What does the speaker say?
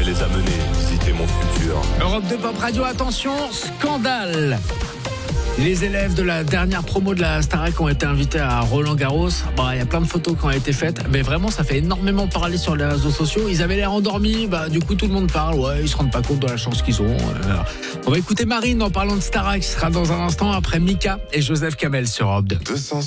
vais les amener visiter mon futur. Europe 2 Pop Radio, attention, scandale. Les élèves de la dernière promo de la Starac ont été invités à Roland-Garros. Il y a plein de photos qui ont été faites, mais vraiment ça fait énormément parler sur les réseaux sociaux. Ils avaient l'air endormis, du coup tout le monde parle. Ouais, ils se rendent pas compte de la chance qu'ils ont. On va écouter Marine en parlant de Starac. Ce sera dans un instant après Mika et Joseph Kamel sur Europe 2.